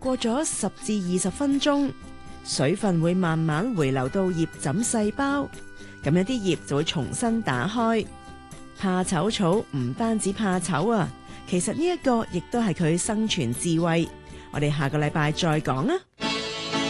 過咗10至20分鐘，水分會慢慢回流到葉枕細胞，咁樣啲葉就會重新打開。怕醜草唔單止怕醜啊，其實呢一個亦都係佢生存智慧。我哋下個禮拜再講啊。